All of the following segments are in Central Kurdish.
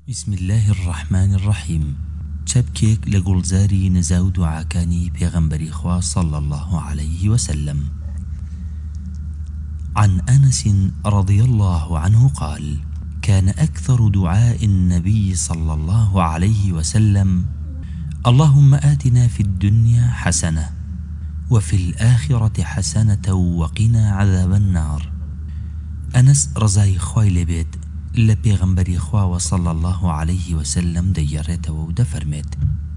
بسم الله الرحمن الرحيم. چەپکێک لە گوڵجاری نزا و دوعاکانی پێغەمبەری خوا صلى الله عليه وسلم. عن أنس رضي الله عنه قال: كان أكثر دعاء النبي صلى الله عليه وسلم: اللهم آتنا في الدنيا حسنة وفي الآخرة حسنة وقنا عذاب النار. أنس رضای خوای لێبێت لە پێغەمبەری خواوە صلى الله عليه وسلم دەیگەڕێتەوە و دەفەرمێت: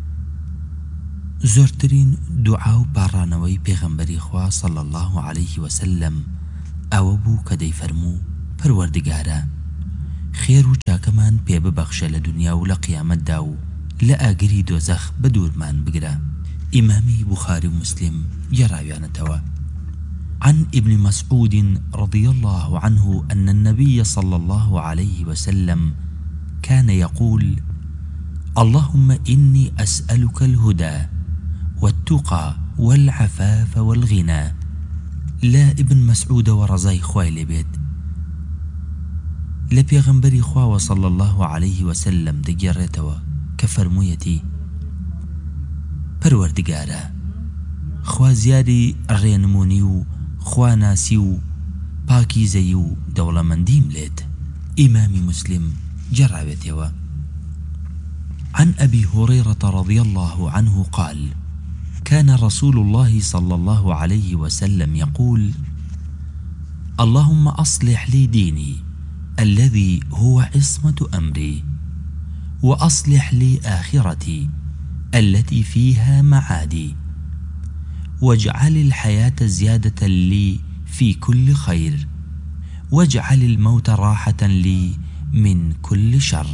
زۆرترین دوعا و پاڕانەوەی پێغەمبەری خوا صلى الله عليه وسلم ئەوە بوو کە دەیفەرموو: پەروەردگارە، خێر و چاکەمان پێ ببەخشە لە دنیا و لە قیامەتدا و لە ئاگری دۆزەخ بە دوورمان بگرە. ئیمامی بوخاری و مسلم گێڕاویانەتەوە. عن ابن مسعود رضي الله عنه أن النبي صلى الله عليه وسلم كان يقول: اللهم إني أسألك الهدى والتقى والعفاف والغنى. لا ابن مسعود ورزاي خوای لێبێت لە پێغەمبەری خواوە صلى الله عليه وسلم دەگێڕێتەوە کە فەرموویەتی: پەروەردگارە، خوا زیادی ڕێنمونی و خواناسی و پاکیزەی و دەوڵەمەندیم لێت. ئیمامی مسلم گێڕاوێتەوە. عن أبي هريرة رضي الله عنه قال: كان رسول الله صلى الله عليه وسلم يقول: اللهم أصلح لي ديني الذي هو عصمة أمري، وأصلح لي آخرتي التي فيها معادي، واجعل الحياة زيادة لي في كل خير، واجعل الموت راحة لي من كل شر.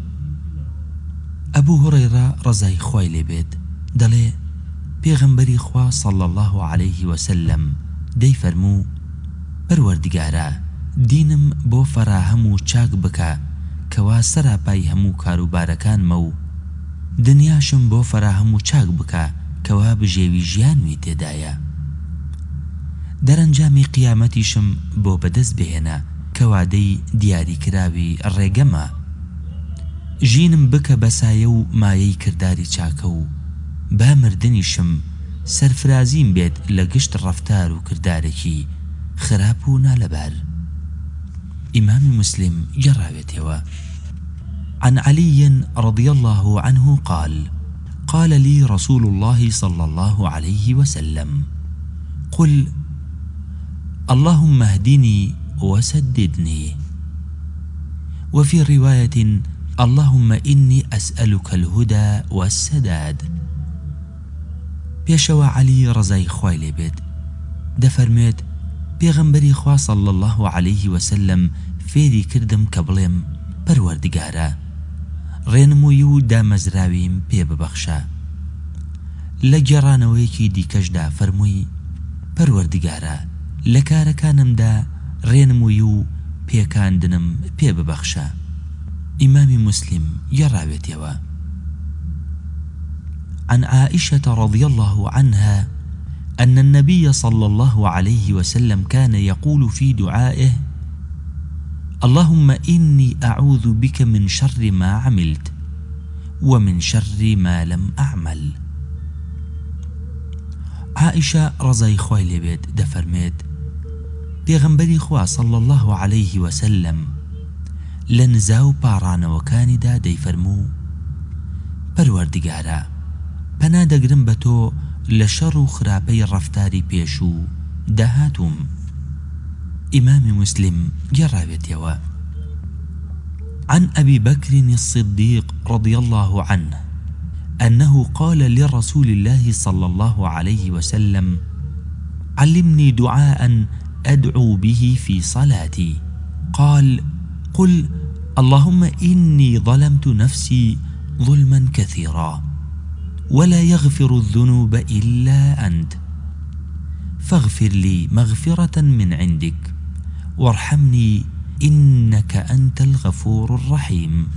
أبو هريرة رضای خوای لێبێت دەڵێ پێغەمبەری خوا صلى الله عليه وسلم دەیفەرموو: پەروەردگارە، دینم بۆ فەراهەم و چاک بکە کەوا سەراپای هەموو کاروبارەکانمە و دنیاشم بۆ فەراهەم و چاک بکە کەوا بژێوی ژیانوی تێدایە. دەرەنجامی قیامەتیشم بۆ بەدەست بهێنە کەوادەی دیاریکراوی ڕێگەمە. ژینم بکە بەسایە و مایەی کرداری چاکە و با مردنیشم سەرفرازیم بێت لە گشت ڕەفتار و کردارێکی خراپ و نالەبار. ئیمامی مسلم گێڕاوێتەوە. عن علي رضي الله عنه قال: قال لي رسول الله صلى الله عليه وسلم: قل اللهم اهدني وسددني. وفي رواية: اللهم إني أسألك الهدى والسداد. پێشەوە علی ڕزای خوای لێبێت دەفەرمێت پێغەمبەری خوا صلى الله عليه وسلم فێری کردم کە بڵێم: پەروەردگارە، ڕێنمووی و دامەزراویم پێ ببەخشە. لە گێڕانەوەیەکی دیکەشدا فەرمووی: پەروەردگارە، لە کارەکانمدا ڕێنمووی و پێکاندنم پێ ببەخشە. ئیمامی مسلم گێڕاوێتەوە. عن عائشة رضي الله عنها أن النبي صلى الله عليه وسلم كان يقول في دعائه: اللهم إني أعوذ بك من شر ما عملت ومن شر ما لم أعمل. عائشة رضای خوای لێبێت دەفەرمێت پێغەمبەری خوا صلى الله عليه وسلم لە نزا و پاڕانەوەکانیدا دەیفەرموو: پەروەردگارە، پەنا دەگرم بە تۆ لە شەڕ و خراپەی ڕەفتاری پێش و داهاتوم. ئیمامی مسلم گێڕاوێتەوە. عن أبي بكر الصديق رضي الله عنه أنه قال لرسول الله صلى الله عليه وسلم: علمني دعاء أدعو به في صلاتي. قال: قل اللهم إني ظلمت نفسي ظلما كثيرا ولا يغفر الذنوب إلا أنت، فاغفر لي مغفرة من عندك وارحمني إنك أنت الغفور الرحيم.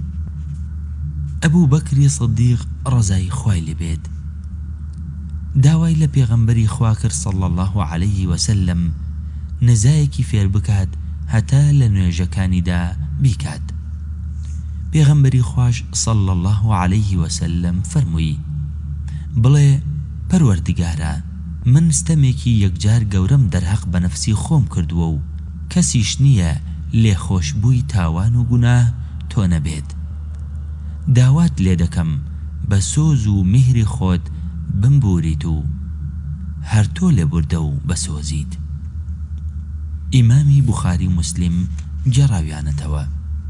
أبو بكر صديق رضای خوای لێبێت داوای لە پێغەمبەری خوا کرد صلى الله عليه وسلم نزایەکی فێر بکات هەتا لە نوێژەکانیدا بیکات. پێغەمبەری خوش صلى الله عليه وسلم فەرمووی بڵێ پەروەردگارە من ستەمێکی یەکجار گەورەم دەرهەق بە نەفسی خۆم کردووە و کەسیش نییە لێخۆشبووی تاوان و گوناه تۆ نەبێت داوات لێ دەکەم بە سۆز و میهری خۆت بمبوریت و هەر تۆ لێبوردە و بەسۆزیت. ئیمامی بوخاری و مسلم جێڕاویانەتەوە.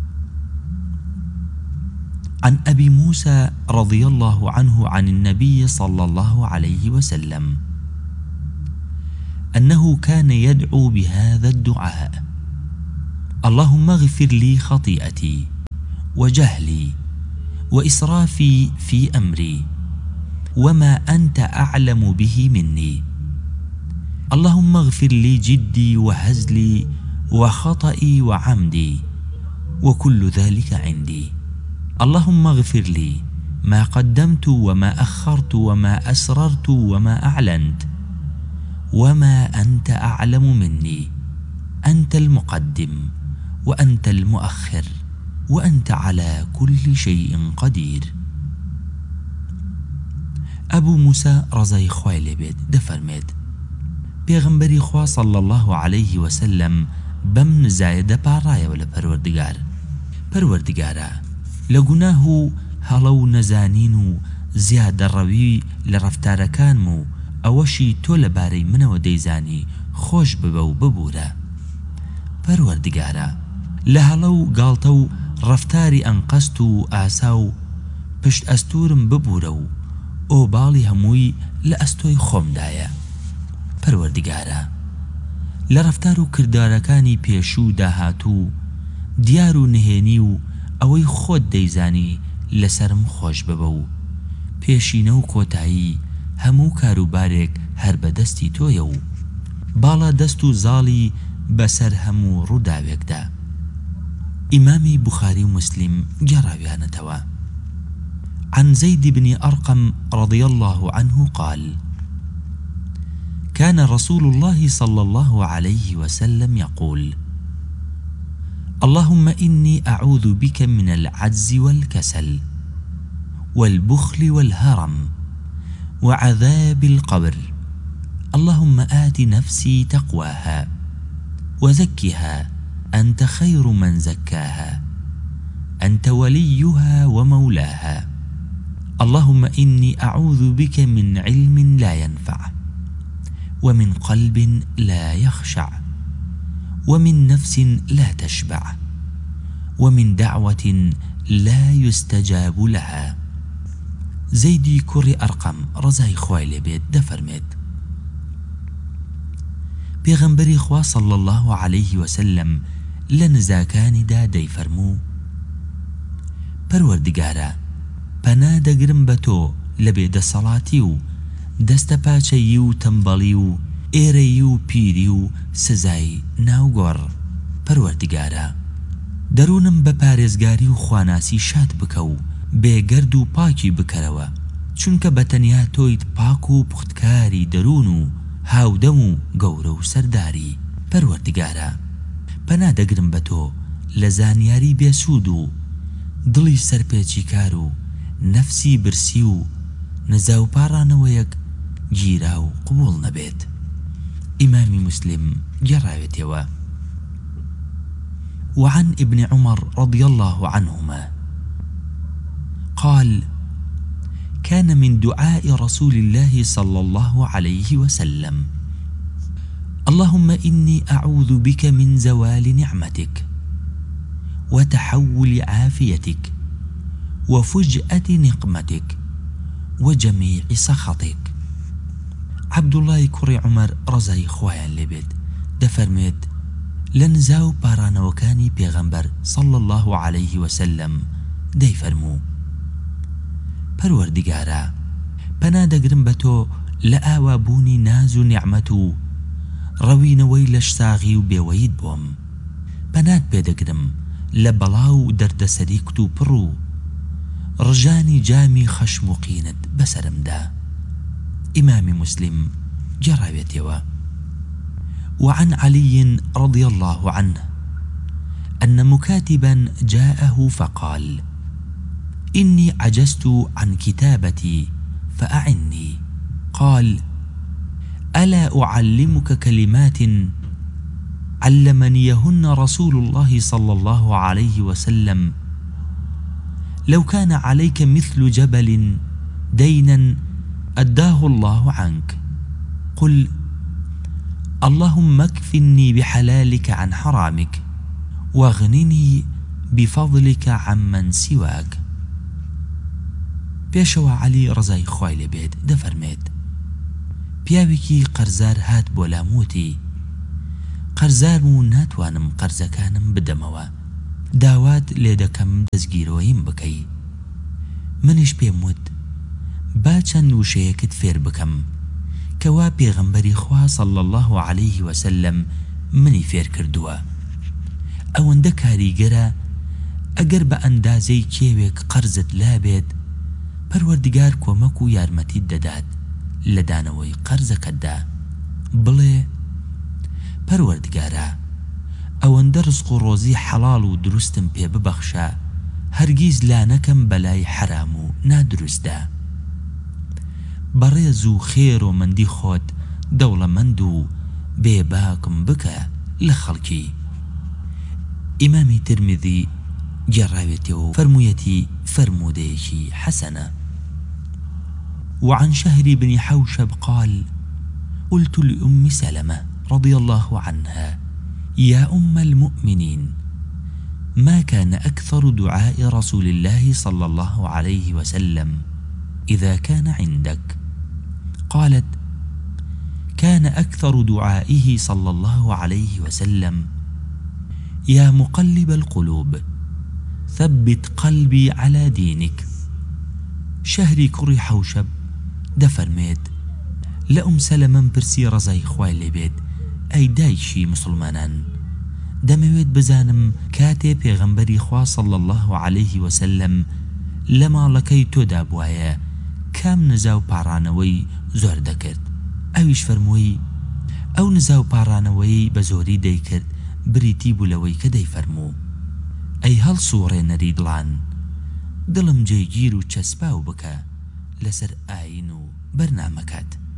عن أبي موسى رضي الله عنه عن النبي صلى الله عليه وسلم أنه كان يدعو بهذا الدعاء: اللهم اغفر لي خطيئتي وجهلي وإسرافي في أمري وما أنت أعلم به مني، اللهم اغفر لي جدي وهزلي وخطئي وعمدي وكل ذلك عندي، اللهم اغفر لي ما قدمت وما أخرت وما أسررت وما أعلنت وما أنت أعلم مني، أنت المقدم وأنت المؤخر وأنت على كل شيء قدير. أبو موسى رضای خوای لێ بێت دەفەرمێت پێغەمبەری خوا صلى الله عليه وسلم بەم نزایە دەپاڕایەوە لە پەروەردگارە لە گوناه و هەڵە و نەزانین و زیادەڕەوی لە ڕەفتارەکانم و ئەوەشی تۆ لەبارەی منەوە دەیزانی خۆش ببە و ببوورە. پەروەردگارە لە هەڵە و گاڵتە و ڕەفتاری ئەنقەست و ئاسا و پشت ئەستورم ببوورە و ئۆباڵی هەمووی لە ئەستۆی خۆمدایە. پەروەردگارە لە ڕەفتار و کردارەکانی پێشوو داهاتوو دیار و نهێنی و ئەوەی خۆت دەیزانی لەسرم خۆش ببە و پێشینە و کۆتایی هەموو کاروبارێک هەر بەدەستی تۆیە و باڵا دەست و زاڵی بەسەر هەموو ڕووداوێکدا. ئیمامی بوخاری و مسلم گێڕاویانەتەوە. عن زيد بن أرقم رضي الله عنه قال: كان رسول الله صلى الله عليه وسلم يقول: اللهم إني أعوذ بك من العجز والكسل والبخل والهرم وعذاب القبر، اللهم آت نفسي تقواها وزكها أنت خير من زكاها أنت وليها ومولاها، اللهم إني أعوذ بك من علم لا ينفع ومن قلب لا يخشع ومن نفس لا تشبع ومن دعوة لا يستجاب لها. زيدي كري أرقم رضای خوای لێ بێت دەفەرمێت پێغەمبەری خوا صلى الله عليه وسلم لە نزاکانیدا دەیفەرموو: پەروەردگارە پەنا دەگرم بە تۆ لە بێدەسەڵاتی و دەستە پاچەیی و تەمبەڵی و ئێرەی و پیری و سزای ناوگۆڕ. پەروەردگارە دەروونم بە پارێزگاری و خواناسی شاد بکە و بێگەرد و پاکی بکەرەوە، چونکە بەتەنیا تۆیت پاک و پوختکاری دەروون و هاودەم و گەورە و سەرداری. پەروەردگارە پەنا دەگرم بە تۆ لە زانیاری بێسوود و دڵی سەرپێچی کار و نەفسی برسی و نزا و پاڕانەوەیەک گیرا و قبوڵ نەبێت. ئیمامی مسلم گێڕاوێتەوە. وعن ابن عمر رضي الله عنهما قال: كان من دعاء رسول الله صلى الله عليه وسلم: اللهم إني أعوذ بك من زوال نعمتك وتحول عافيتك وفجأة نقمتك وجميع سخطك. عبد الله كري عمر رضای خوایان لێ بێت دەفەرمێت لە نزا و پارانەوەکانی پێغەمبەر صلى الله عليه وسلم دەیفەرموو: پەروەردگارە پەنا دەگرم بە تۆ لە ئاوابوونی ناز و نیعمەت و ڕەوینەوەی لەش ساغی و بێوەیت بۆم، پەنات پێدەگرم لە بەڵا و دەردەسەری کت و پڕ و ڕژانی جامی خەشم و قینت بەسەرمدا. ئیمامی مسلم گێڕاوێتەوە. وعن علي رضي الله عنه أن مكاتبا جاءه فقال: إني عجزت عن كتابتي فأعني. قال: ألا أعلمك كلمات علمنيهن رسول الله صلى الله عليه وسلم؟ لو كان عليك مثل جبل دينا أداه الله عنك، قل: اللهم اكفني بحلالك عن حرامك واغنني بفضلك عمن سواك. پێشەوە عەلی ڕزای خوای لێبێت دەفەرمێت: پیاوێکی قەرزار هات بۆ لاموتی: قەرزارم و ناتوانم قەرزەکانم بدەمەوە، داوات لێ دەکەم دەستگیرەوەیم بکەی. منیش پێم وت: با چەند وشەیەکت فێر بکەم کەوا پێغەمبەری خوا صلی الله عليه وسلم منی فێر کردووە. ئەوەندە کاریگەرە ئەگەر بە ئەندازەی کێوێک قەرزت لابێت، پەروەردگار کۆمەک و یارمەتیت دەدات لە دانەوەی قەرزەکەتدا. بڵێ: پەروەردگارە، ئەوەندە ڕزق و ڕۆزی حەڵاڵ و دروستم پێ ببەخشە، هەرگیز لا نەکەم بەلای حرام و نادروستدا. بەڕێز و خێر و مندی خۆت دەوڵەمەند و بێباکم بکە لە خەڵکی. ئیمامی ترمذی جێڕاوێتەوە فەرموویەتی فەرموودەیەکی حەسەنە. وعن شهر بن حوشب قال: قلت لأم سلمة رضي الله عنها: يا أم المؤمنين، ما كان أكثر دعاء رسول الله صلى الله عليه وسلم إذا كان عندك؟ قالت: كان أكثر دعائه صلى الله عليه وسلم: يا مقلب القلوب ثبت قلبي على دينك. شهري كري حوشب دەفەرمێت: لە ئوم سەلەمەم پرسی ڕزای خوای لێبێت: ئەی دایشی مسلمانان، دەمەوێت بزانم کاتێ پێغەمبەری خوا صلی الله عليه وسلم لە ماڵەکەی تۆدا بوایە کام نزا و پاڕانەوەی زۆر دەکرد؟ ئەویش فەرمووی: ئەو نزا و پاڕانەوەی بە زۆری دەیکرد بریتی بوو لەوەی کە دەیفەرموو: ئەی هەڵسووڕێنەری دڵان، دڵم جێگیر و چەسپاو بکە لەسەر ئاین و بەرنامەکەت.